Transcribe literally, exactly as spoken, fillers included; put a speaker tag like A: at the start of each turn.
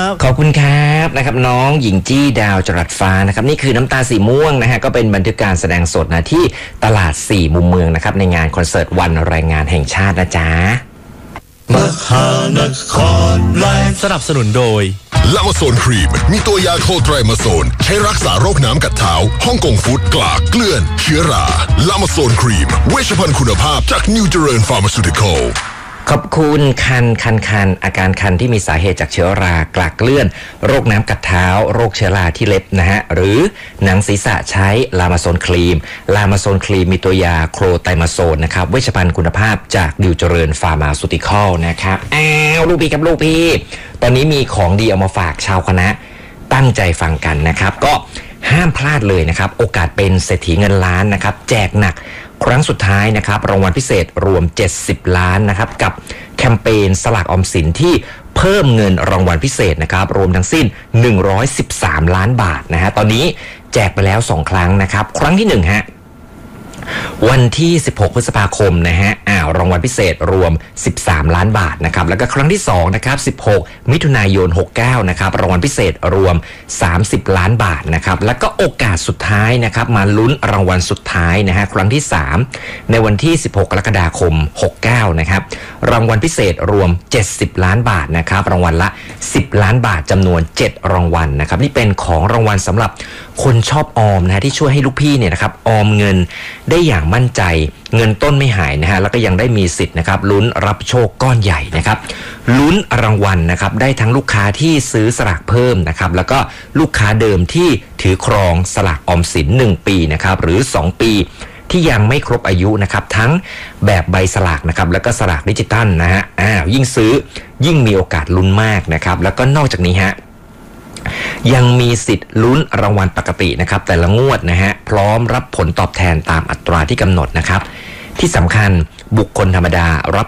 A: บขอบคุณครับนะครับน้องหญิงจี้ดาวจรัสฟ้านะครับนี่คือน้ำตาสีม่วงนะฮะก็เป็นบันทึกการแสดงสดนะที่ตลาดสี่มุมเมืองนะครับในงานคอนเสิร์ตวันแรงงานแห่งชาตินะจ๊ะ
B: มหานครไลฟ์สนับสนุนโดย
C: ลามาโซนครีมมีตัวยาโคไตรมาโซนใช้รักษาโรคน้ำกัดเท้าฮ่องกงฟู้ดกลากเกลื่อนเชื้อราลามาโซนครีมเวชภัณฑ์คุณภาพจากนิวเจริญฟาร์มาซูติคอล
A: ขอบคุณคันคันคันอาการคันที่มีสาเหตุจากเชื้อรากลากเกลื่อนโรคน้ำกัดเท้าโรคเชื้อราที่เล็บนะฮะหรือหนังศีรษะใช้ลามาโซนครีมลามาโซนครีมมีตัวยาโครไตมาโซนนะครับเวชภัณฑ์คุณภาพจากดิวเจริญฟาร์มาซูติคอลนะครับอ้าวลูกพี่กับลูกพี่ตอนนี้มีของดีเอามาฝากชาวคณะตั้งใจฟังกันนะครับก็ห้ามพลาดเลยนะครับโอกาสเป็นเศรษฐีเงินล้านนะครับแจกหนักครั้งสุดท้ายนะครับรางวัลพิเศษรวมเจ็ดสิบล้านนะครับกับแคมเปญสลากออมสินที่เพิ่มเงินรางวัลพิเศษนะครับรวมทั้งสิ้นหนึ่งร้อยสิบสามล้านบาทนะฮะตอนนี้แจกไปแล้วสองครั้งนะครับครั้งที่หนึ่งฮะวันที่สิบหกพฤษภาคมนะฮะอ้าวรางวัลพิเศษรวมสิบสามล้านบาทนะครับแล้วก็ครั้งที่สองนะครับสิบหกมิถุนายนหกสิบเก้านะครับรางวัลพิเศษรวมสามสิบล้านบาทนะครับแล้วก็โอกาสสุดท้ายนะครับมาลุ้นรางวัลสุดท้ายนะฮะครั้งที่สามในวันที่สิบหกกรกฎาคมหกสิบเก้านะครับรางวัลพิเศษรวมเจ็ดสิบล้านบาทนะครับรางวัลละสิบล้านบาทจำนวนเจ็ดรางวัลนะครับนี่เป็นของรางวัลสำหรับคนชอบออมนะฮะที่ช่วยให้ลูกพี่เนี่ยนะครับออมเงินได้อย่างมั่นใจเงินต้นไม่หายนะฮะแล้วก็ยังได้มีสิทธิ์นะครับลุ้นรับโชคก้อนใหญ่นะครับลุ้นรางวัลนะครับได้ทั้งลูกค้าที่ซื้อสลากเพิ่มนะครับแล้วก็ลูกค้าเดิมที่ถือครองสลากออมสินหนึ่งปีนะครับหรือสองปีที่ยังไม่ครบอายุนะครับทั้งแบบใบสลากนะครับแล้วก็สลากดิจิตัลนะฮะอ้าวยิ่งซื้อยิ่งมีโอกาสลุ้นมากนะครับแล้วก็นอกจากนี้ฮะยังมีสิทธิ์ลุ้นรางวัลปกตินะครับแต่ละงวดนะฮะพร้อมรับผลตอบแทนตามอัตราที่กำหนดนะครับที่สำคัญบุคคลธรรมดารับ